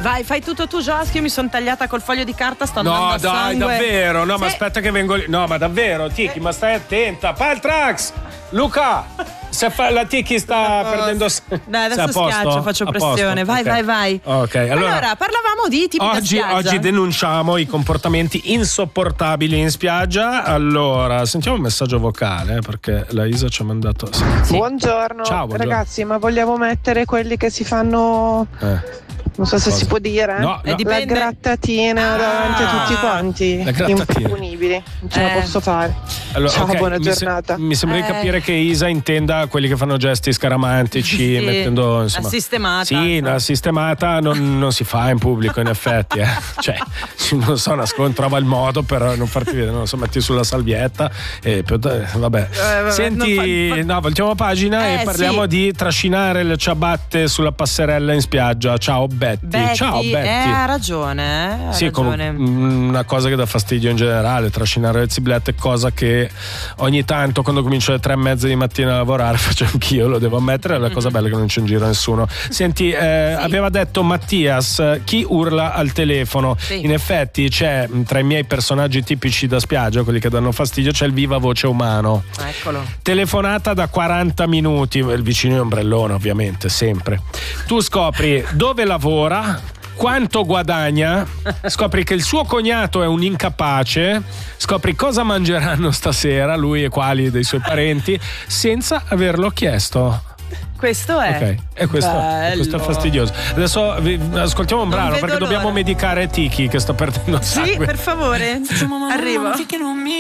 Vai, fai tutto tu, Joas, che io mi sono tagliata col foglio di carta, sto andando a sangue. No, dai, davvero? No, sì. ma aspetta che vengo lì. No, ma davvero, Tiki, ma stai attenta. Paltrax! Luca! Se la Tiki sta perdendo. Dai, adesso schiaccio, faccio pressione. Vai, okay. vai. Ok, allora parlavamo di tipi da spiaggia. Oggi denunciamo i comportamenti insopportabili in spiaggia. Allora, sentiamo un messaggio vocale, perché la Isa ci ha mandato. Sì. Buongiorno. Ciao, buongiorno. Ragazzi, ma vogliamo mettere quelli che si fanno. Non so se si può dire. No. La grattatina davanti a tutti quanti. La grattatina. Improponibili. Non ce la posso fare. Allora, ciao, okay, buona giornata. Mi sembra di capire che Isa intenda quelli che fanno gesti scaramantici, sì, mettendo insomma. La sistemata. Sì, la sistemata non si fa in pubblico, in effetti. Cioè, non so, trova il modo per non farti vedere, non so, metti sulla salvietta e vabbè. Senti, voltiamo pagina e parliamo di trascinare le ciabatte sulla passerella in spiaggia. Ciao Betty. Ciao Betty. Ha ragione. Sì, una cosa che dà fastidio in generale, trascinare le ziblette, cosa che ogni tanto quando comincio alle 3:30 di mattina a lavorare faccio anch'io, lo devo ammettere, è la cosa bella che non c'è in giro nessuno. Senti, aveva detto Mattias, chi urla al telefono? Sì. In effetti c'è tra i miei personaggi tipici da spiaggia, quelli che danno fastidio, c'è il viva voce umano. Eccolo. Telefonata da 40 minuti, il vicino è ombrellone ovviamente, sempre. Tu scopri dove lavora, quanto guadagna, scopri che il suo cognato è un incapace, scopri cosa mangeranno stasera lui e quali dei suoi parenti senza averlo chiesto. Questo è. Ok, e questo è fastidioso. Adesso ascoltiamo un brano perché dobbiamo medicare Tiki che sta perdendo sangue. Sì, per favore. Arrivo.